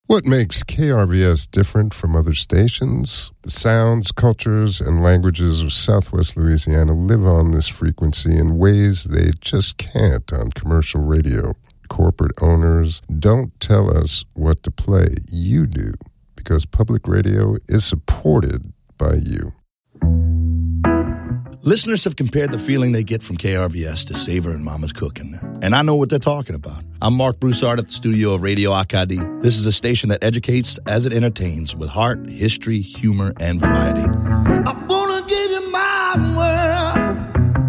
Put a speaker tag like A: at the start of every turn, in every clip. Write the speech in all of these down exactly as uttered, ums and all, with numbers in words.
A: What makes K R V S different from other stations? The sounds, cultures, and languages of Southwest Louisiana live on this frequency in ways they just can't on commercial radio. Corporate owners don't tell us what to play. You do, because public radio is supported by you.
B: Listeners have compared the feeling they get from K R V S to Savor and Mama's Cooking, and I know what they're talking about. I'm Mark Broussard at the studio of Radio Acadie. This is a station that educates as it entertains with heart, history, humor, and variety. I wanna give you my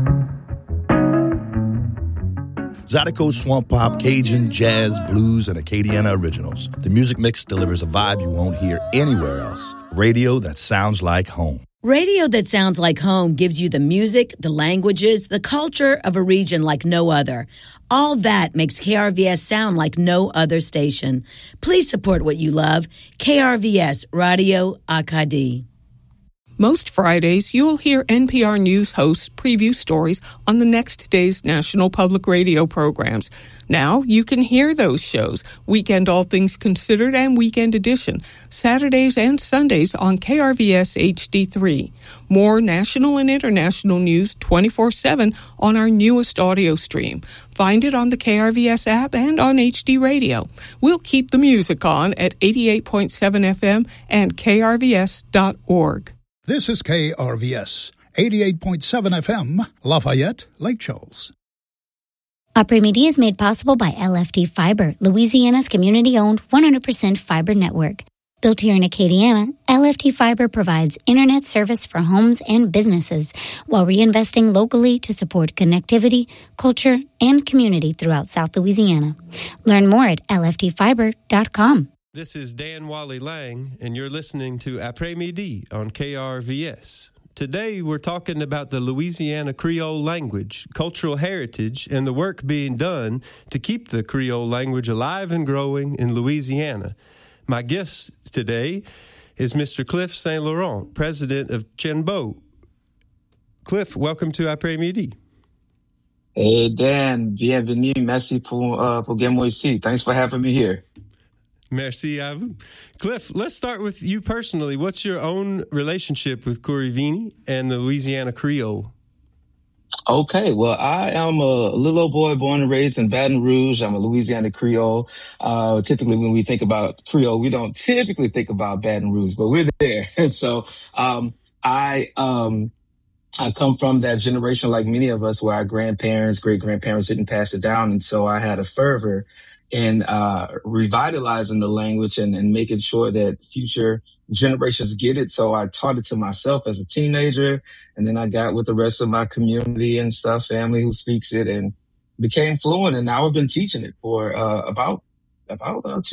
B: world. Zydeco Swamp Pop, Cajun, Jazz, Blues, and Acadiana Originals. The music mix delivers a vibe you won't hear anywhere else. Radio that sounds like home.
C: Radio that sounds like home gives you the music, the languages, the culture of a region like no other. All that makes K R V S sound like no other station. Please support what you love. K R V S Radio Acadie.
D: Most Fridays, you'll hear N P R News hosts preview stories on the next day's national public radio programs. Now you can hear those shows, Weekend All Things Considered and Weekend Edition, Saturdays and Sundays on K R V S H D three. More national and international news twenty-four seven on our newest audio stream. Find it on the K R V S app and on H D Radio. We'll keep the music on at eighty-eight point seven F M and K R V S dot org.
E: This is K R V S, eighty-eight point seven F M, Lafayette, Lake Charles.
F: Après-Midi is made possible by L F D Fiber, Louisiana's community-owned one hundred percent fiber network. Built here in Acadiana, L F D Fiber provides internet service for homes and businesses while reinvesting locally to support connectivity, culture, and community throughout South Louisiana. Learn more at L F D fiber dot com.
G: This is Dan Wally Lang, and you're listening to Après-Midi on K R V S. Today, we're talking about the Louisiana Creole language, cultural heritage, and the work being done to keep the Creole language alive and growing in Louisiana. My guest today is Mister Cliff Saint Laurent, president of Chenbo. Cliff, welcome to Après-Midi.
H: Hey, Dan. Bienvenue. Merci pour, uh, pour moi ici. Thanks for having me here.
G: Merci à vous. Cliff, let's start with you personally. What's your own relationship with Kouri-Vini and the Louisiana Creole?
H: Okay, well, I am a little old boy born and raised in Baton Rouge. I'm a Louisiana Creole. Uh, typically when we think about Creole, we don't typically think about Baton Rouge, but we're there. And so, um, I, um, I come from that generation, like many of us, where our grandparents, great grandparents didn't pass it down. And so I had a fervor in uh, revitalizing the language and, and making sure that future generations get it. So I taught it to myself as a teenager, and then I got with the rest of my community and stuff, family who speaks it, and became fluent. And now I've been teaching it for uh, about about uh,